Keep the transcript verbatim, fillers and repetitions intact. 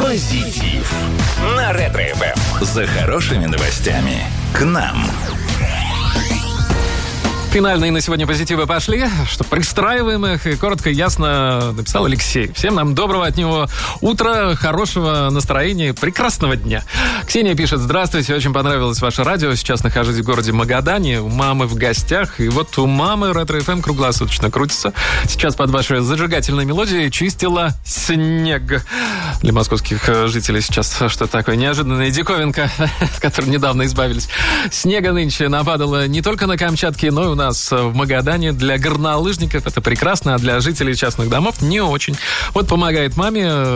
Позитив на Ретро-эф эм. За хорошими новостями к нам. Финальные на сегодня позитивы пошли, что пристраиваем их, и коротко и ясно написал Алексей. Всем нам доброго от него утра, хорошего настроения, прекрасного дня. Ксения пишет: здравствуйте, очень понравилось ваше радио. Сейчас нахожусь в городе Магадане, у мамы в гостях, и вот у мамы Ретро-эф эм круглосуточно крутится. Сейчас под вашей зажигательной мелодией чистила снег. Для московских жителей сейчас что-то такое неожиданное, диковинка, от которой недавно избавились. Снега нынче нападало не только на Камчатке, но и у нас в Магадане. Для горнолыжников это прекрасно, а для жителей частных домов не очень. Вот помогает маме